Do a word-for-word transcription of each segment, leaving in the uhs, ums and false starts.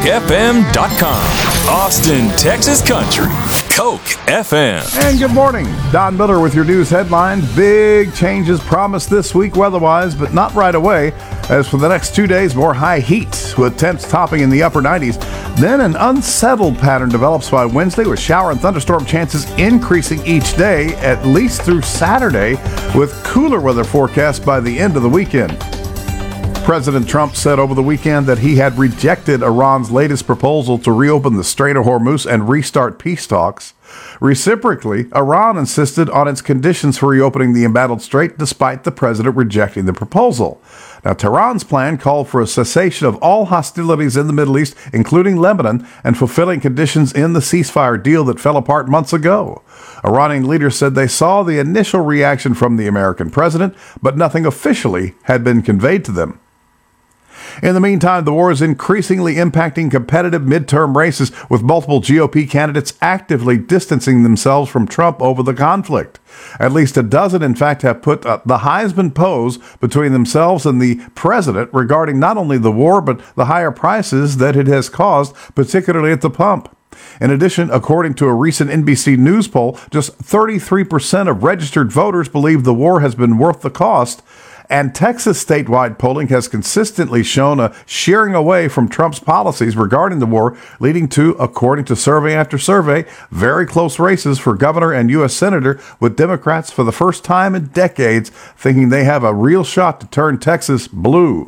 F M dot com. Austin, Texas Country. Coke F M. And good morning. Don Miller with your news headline. Big changes promised this week weather-wise, but not right away. As for the next two days, more high heat with temps topping in the upper nineties. Then an unsettled pattern develops by Wednesday with shower and thunderstorm chances increasing each day, at least through Saturday, with cooler weather forecast by the end of the weekend. President Trump said over the weekend that he had rejected Iran's latest proposal to reopen the Strait of Hormuz and restart peace talks. Reciprocally, Iran insisted on its conditions for reopening the embattled strait despite the president rejecting the proposal. Now, Tehran's plan called for a cessation of all hostilities in the Middle East, including Lebanon, and fulfilling conditions in the ceasefire deal that fell apart months ago. Iranian leaders said they saw the initial reaction from the American president, but nothing officially had been conveyed to them. In the meantime, the war is increasingly impacting competitive midterm races, with multiple G O P candidates actively distancing themselves from Trump over the conflict. At least a dozen, in fact, have put uh, the Heisman pose between themselves and the president regarding not only the war, but the higher prices that it has caused, particularly at the pump. In addition, according to a recent N B C News poll, just thirty-three percent of registered voters believe the war has been worth the cost. And Texas statewide polling has consistently shown a shearing away from Trump's policies regarding the war, leading to, according to survey after survey, very close races for governor and U S senator, with Democrats for the first time in decades thinking they have a real shot to turn Texas blue.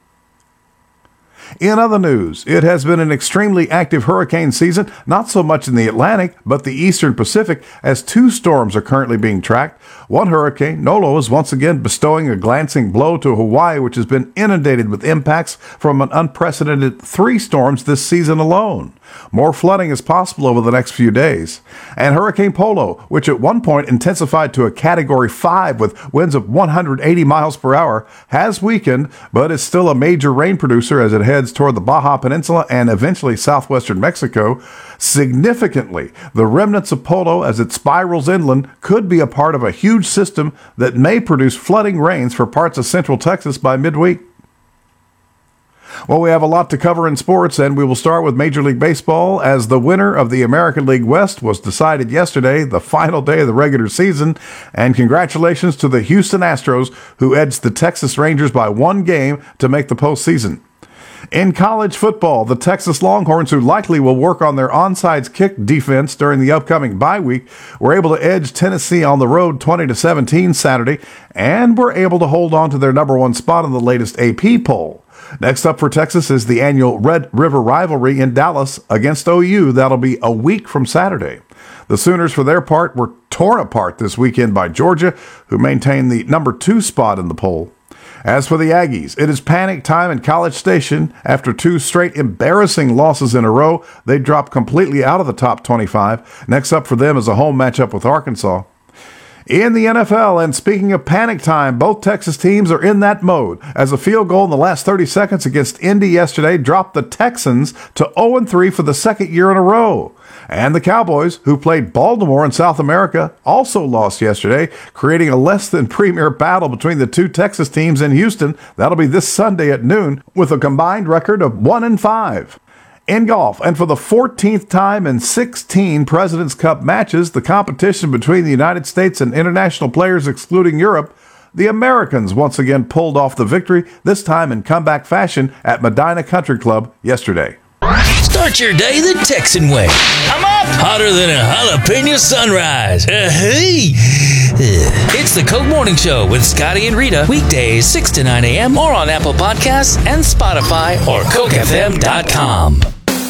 In other news, it has been an extremely active hurricane season, not so much in the Atlantic, but the eastern Pacific, as two storms are currently being tracked. One hurricane, Nolo, is once again bestowing a glancing blow to Hawaii, which has been inundated with impacts from an unprecedented three storms this season alone. More flooding is possible over the next few days. And Hurricane Polo, which at one point intensified to a Category five with winds of one hundred eighty miles per hour, has weakened, but is still a major rain producer as it heads toward the Baja Peninsula and eventually southwestern Mexico. Significantly, the remnants of Polo as it spirals inland could be a part of a huge system that may produce flooding rains for parts of central Texas by midweek. Well, we have a lot to cover in sports, and we will start with Major League Baseball, as the winner of the American League West was decided yesterday, the final day of the regular season. And congratulations to the Houston Astros, who edged the Texas Rangers by one game to make the postseason. In college football, the Texas Longhorns, who likely will work on their onside kick defense during the upcoming bye week, were able to edge Tennessee on the road twenty to seventeen Saturday, and were able to hold on to their number one spot in the latest A P poll. Next up for Texas is the annual Red River rivalry in Dallas against O U. That'll be a week from Saturday. The Sooners, for their part, were torn apart this weekend by Georgia, who maintained the number two spot in the poll. As for the Aggies, it is panic time in College Station. After two straight embarrassing losses in a row, they dropped completely out of the top twenty-five. Next up for them is a home matchup with Arkansas. In the N F L, and speaking of panic time, both Texas teams are in that mode, as a field goal in the last thirty seconds against Indy yesterday dropped the Texans to oh and three for the second year in a row. And the Cowboys, who played Baltimore in South America, also lost yesterday, creating a less than premier battle between the two Texas teams in Houston. That'll be this Sunday at noon, with a combined record of one and five. In golf, and for the fourteenth time in sixteen President's Cup matches, the competition between the United States and international players excluding Europe, the Americans once again pulled off the victory, this time in comeback fashion at Medina Country Club yesterday. Start your day the Texan way. I'm up! Hotter than a jalapeno sunrise. It's the Coke Morning Show with Scotty and Rita. Weekdays six to nine a.m. or on Apple Podcasts and Spotify or Coke F M dot com.